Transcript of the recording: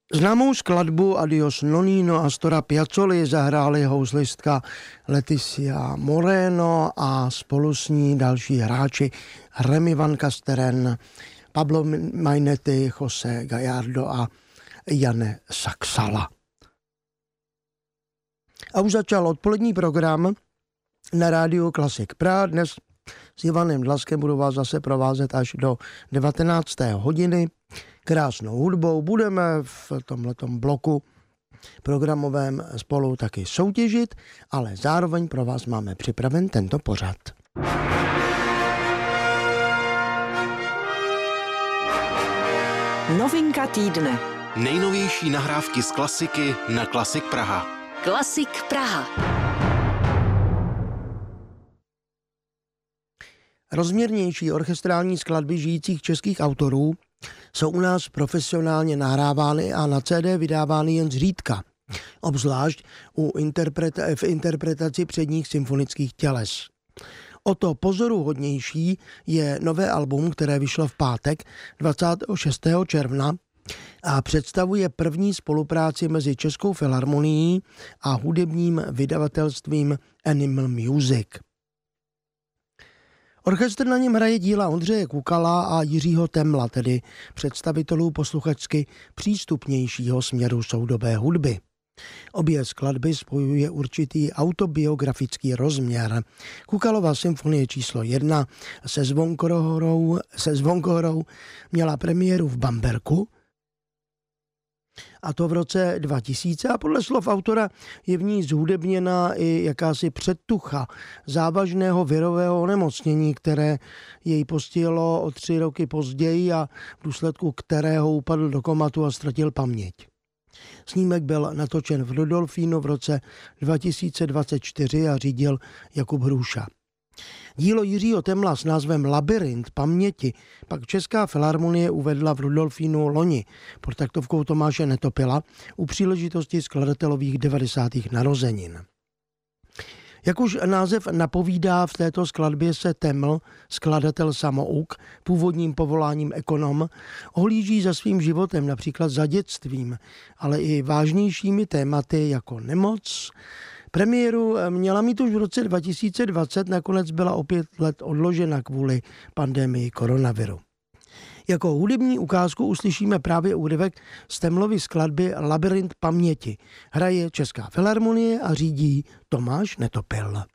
Známou skladbu Adios Nonino Astora Piazzoli zahráli houslistka Leticia Moreno a spolu s ní další hráči Remy Van Kasteren, Pablo Mainetti, José Gallardo a Jane Saksala. A už začal odpolední program na rádiu Klasik Praha. Dnes s Ivanem Dlaskem budu vás zase provázet až do 19. hodiny. Krásnou hudbou budeme v tomhletom bloku programovém spolu taky soutěžit, ale zároveň pro vás máme připraven tento pořad. Novinka týdne. Nejnovější nahrávky z klasiky na Klasik Praha. Klasik Praha. Rozměrnější orchestrální skladby žijících českých autorů jsou u nás profesionálně nahrávány a na CD vydávány jen zřídka, obzvlášť v interpretaci předních symfonických těles. O to pozoruhodnější je nové album, které vyšlo v pátek 26. června a představuje první spolupráci mezi Českou filharmonií a hudebním vydavatelstvím Animal Music. Orchestr na něm hraje díla Ondřeje Kukala a Jiřího Temla, tedy představitelů posluchačsky přístupnějšího směru soudobé hudby. Obě skladby spojuje určitý autobiografický rozměr. Kukalova symfonie číslo 1 se zvonkohrou měla premiéru v Bamberku, a to v roce 2000, a podle slov autora je v ní zhudebněna i jakási předtucha závažného virového onemocnění, které jej postihlo o 3 roky později a v důsledku kterého upadl do komatu a ztratil paměť. Snímek byl natočen v Rudolfínu v roce 2024 a řídil Jakub Hruša. Dílo Jiřího Temla s názvem Labyrint paměti pak Česká filharmonie uvedla v Rudolfínu loni pod taktovkou Tomáše Netopila u příležitosti skladatelových 90. narozenin. Jak už název napovídá, v této skladbě se Teml, skladatel samouk, původním povoláním ekonom, ohlíží za svým životem, například za dětstvím, ale i vážnějšími tématy jako nemoc. Premiéru měla mít už v roce 2020, nakonec byla o 5 let odložena kvůli pandemii koronaviru. Jako hudební ukázku uslyšíme právě úryvek z Temlovy skladby Labyrint paměti. Hraje Česká filharmonie a řídí Tomáš Netopil.